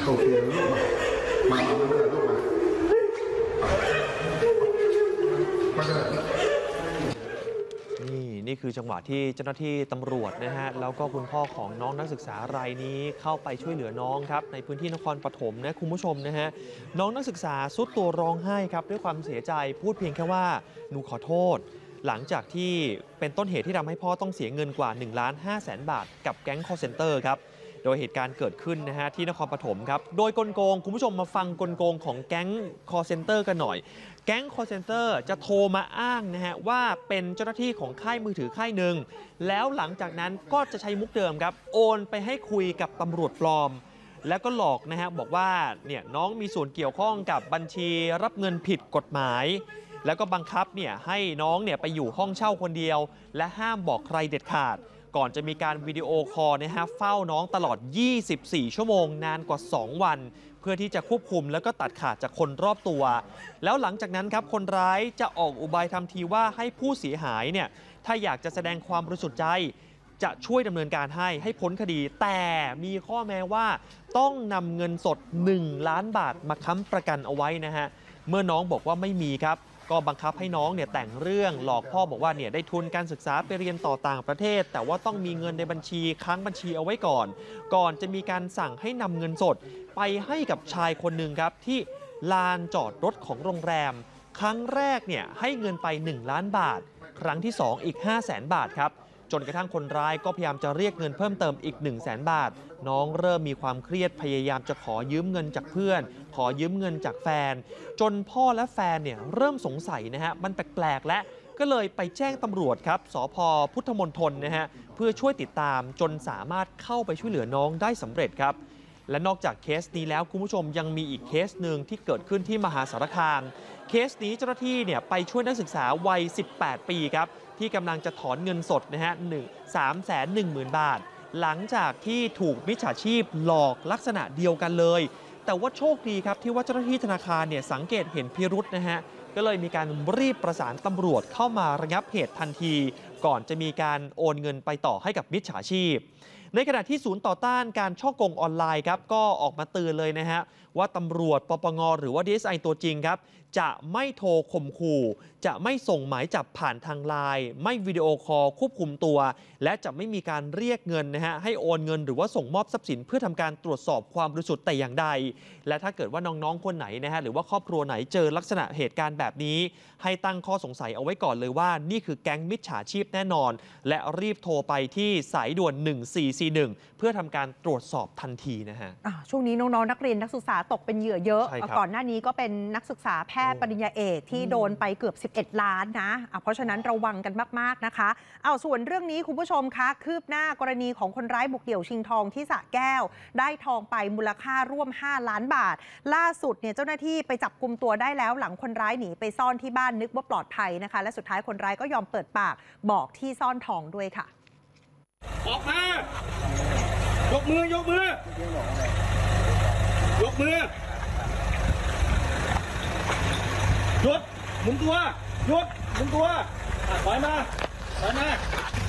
โอเคลูกมาลูกมานี่คือจังหวะที่เจ้าหน้าที่ตำรวจนะฮะแล้วก็คุณพ่อของน้องนักศึกษารายนี้เข้าไปช่วยเหลือน้องครับในพื้นที่นครปฐมนะคุณผู้ชมนะฮะน้องนักศึกษาซุดตัวร้องไห้ครับด้วยความเสียใจพูดเพียงแค่ว่าหนูขอโทษหลังจากที่เป็นต้นเหตุที่ทำให้พ่อต้องเสียเงินกว่า 1,500,000 บาทกับแก๊ง call center ครับโดยเหตุการณ์เกิดขึ้นนะฮะที่นครปฐมครับโดยกลโกงคุณผู้ชมมาฟังกลโกงของแก๊ง call center กันหน่อยแก๊ง call center จะโทรมาอ้างนะฮะว่าเป็นเจ้าหน้าที่ของค่ายมือถือค่ายหนึ่งแล้วหลังจากนั้นก็จะใช้มุกเดิมครับโอนไปให้คุยกับตำรวจปลอมแล้วก็หลอกนะฮะบอกว่าเนี่ยน้องมีส่วนเกี่ยวข้องกับบัญชีรับเงินผิดกฎหมายแล้วก็บังคับเนี่ยให้น้องเนี่ยไปอยู่ห้องเช่าคนเดียวและห้ามบอกใครเด็ดขาดก่อนจะมีการวิดีโอคอลนะฮะเฝ้าน้องตลอด 24 ชั่วโมงนานกว่า 2 วันเพื่อที่จะควบคุมแล้วก็ตัดขาดจากคนรอบตัวแล้วหลังจากนั้นครับคนร้ายจะออกอุบายทำทีว่าให้ผู้เสียหายเนี่ยถ้าอยากจะแสดงความบริสุทธิ์ใจจะช่วยดำเนินการให้พ้นคดีแต่มีข้อแม้ว่าต้องนำเงินสด 1 ล้านบาทมาค้ำประกันเอาไว้นะฮะเมื่อน้องบอกว่าไม่มีครับก็บังคับให้น้องเนี่ยแต่งเรื่องหลอกพ่อบอกว่าเนี่ยได้ทุนการศึกษาไปเรียนต่อต่างประเทศแต่ว่าต้องมีเงินในบัญชีค้างบัญชีเอาไว้ก่อนจะมีการสั่งให้นำเงินสดไปให้กับชายคนหนึ่งครับที่ลานจอดรถของโรงแรมครั้งแรกเนี่ยให้เงินไป 1 ล้านบาทครั้งที่ 2 อีก 500,000 บาทครับจนกระทั่งคนร้ายก็พยายามจะเรียกเงินเพิ่มเติมอีก 100,000 บาทน้องเริ่มมีความเครียดพยายามจะขอยืมเงินจากเพื่อนขอยืมเงินจากแฟนจนพ่อและแฟนเนี่ยเริ่มสงสัยนะฮะมันแปลกๆและก็เลยไปแจ้งตำรวจครับสภ.พุทธมณฑลนะฮะเพื่อช่วยติดตามจนสามารถเข้าไปช่วยเหลือน้องได้สำเร็จครับและนอกจากเคสนี้แล้วคุณผู้ชมยังมีอีกเคสหนึ่งที่เกิดขึ้นที่มหาสารคามเคสนี้เจ้าหน้าที่เนี่ยไปช่วยนักศึกษาวัย 18 ปีครับที่กำลังจะถอนเงินสดนะฮะ310,000 บาทหลังจากที่ถูกมิจฉาชีพหลอกลักษณะเดียวกันเลยแต่ว่าโชคดีครับที่ว่าเจ้าหน้าที่ธนาคารเนี่ยสังเกตเห็นพิรุษนะฮะก็เลยมีการรีบประสานตำรวจเข้ามาระงับเหตุทันทีก่อนจะมีการโอนเงินไปต่อให้กับมิจฉาชีพในขณะที่ศูนย์ต่อต้านการฉ้อโกงออนไลน์ครับก็ออกมาเตือนเลยนะฮะว่าตำรวจปปงหรือว่า DSI ตัวจริงครับจะไม่โทรข่มขู่จะไม่ส่งหมายจับผ่านทางไลน์ไม่วิดีโอคอลควบคุมตัวและจะไม่มีการเรียกเงินนะฮะให้โอนเงินหรือว่าส่งมอบทรัพย์สินเพื่อทำการตรวจสอบความบริสุทธิ์แต่อย่างใดและถ้าเกิดว่าน้องๆคนไหนนะฮะหรือว่าครอบครัวไหนเจอลักษณะเหตุการณ์แบบนี้ให้ตั้งข้อสงสัยเอาไว้ก่อนเลยว่านี่คือแก๊งมิจฉาชีพแน่นอนและรีบโทรไปที่สายด่วน1441เพื่อทำการตรวจสอบทันทีนะฮะช่วงนี้น้องๆนักเรียนนักศึกษาตกเป็นเหยื่อเยอะก่อนหน้านี้ก็เป็นนักศึกษาแพทย์ปริญญาเอกที่โดนไปเกือบ11 ล้านนะเพราะฉะนั้นระวังกันมากๆนะคะส่วนเรื่องนี้คุณผู้ชมคะคืบหน้ากรณีของคนร้ายบุกเดี่ยวชิงทองที่สระแก้วได้ทองไปมูลค่าร่วม5 ล้านบาทล่าสุดเนี่ยเจ้าหน้าที่ไปจับกุมตัวได้แล้วหลังคนร้ายหนีไปซ่อนที่บ้านนึกว่าปลอดภัยนะคะและสุดท้ายคนร้ายก็ยอมเปิดปากบอกที่ซ่อนทองด้วยค่ะออกมายกมือยกมือยกมือหยุดหมุนตัวหยุดหมุนตัวถอยมาถอยมา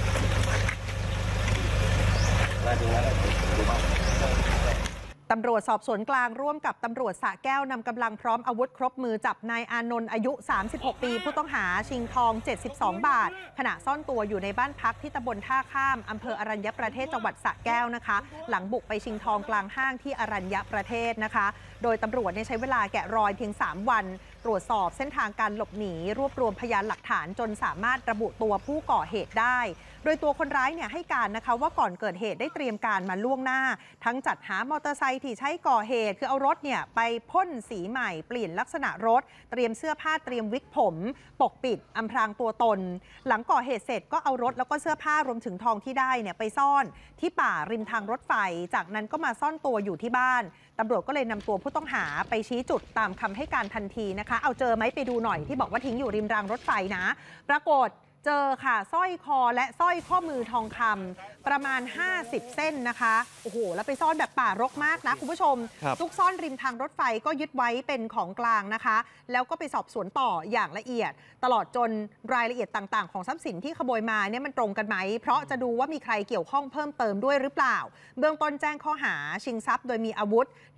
ตำรวจสอบสวนกลางร่วมกับตำรวจสระแก้วนำกำลังพร้อมอาวุธครบมือจับนายอานนท์อายุ36 ปีผู้ต้องหาชิงทอง72 บาทขณะซ่อนตัวอยู่ในบ้านพักที่ตำบลท่าข้ามอำเภออรัญญประเทศจังหวัดสระแก้วนะคะหลังบุกไปชิงทองกลางห้างที่อรัญญประเทศนะคะโดยตำรวจใช้เวลาแกะรอยเพียง3 วันตรวจสอบเส้นทางการหลบหนีรวบรวมพยานหลักฐานจนสามารถระบุตัวผู้ก่อเหตุได้โดยตัวคนร้ายให้การนะคะว่าก่อนเกิดเหตุได้เตรียมการมาล่วงหน้าทั้งจัดหามอเตอร์ไซค์ที่ใช้ก่อเหตุคือเอารถไปพ่นสีใหม่เปลี่ยนลักษณะรถเตรียมเสื้อผ้าเตรียมวิกผมปกปิดอำพรางตัวตนหลังก่อเหตุเสร็จก็เอารถแล้วก็เสื้อผ้ารวมถึงทองที่ได้ไปซ่อนที่ป่าริมทางรถไฟจากนั้นก็มาซ่อนตัวอยู่ที่บ้านตำรวจก็เลยนำตัวผู้ต้องหาไปชี้จุดตามคำให้การทันทีนะคะเอาเจอไหมไปดูหน่อยที่บอกว่าทิ้งอยู่ริมรางรถไฟนะปรากฏเจอค่ะสร้อยคอและสร้อยข้อมือทองคำประมาณ50 เส้นนะคะโอ้โหแล้วไปซ่อนแบบป่ารกมากนะคุณผู้ชมซุกซ่อนริมทางรถไฟก็ยึดไว้เป็นของกลางนะคะแล้วก็ไปสอบสวนต่ออย่างละเอียดตลอดจนรายละเอียดต่างๆของทรัพย์สินที่ขโมยมาเนี่ยมันตรงกันไหมเพราะจะดูว่ามีใครเกี่ยวข้องเพิ่มเติมด้วยหรือเปล่าเบื้องต้นแจ้งข้อหาชิงทรัพย์โดยมีอาวุธ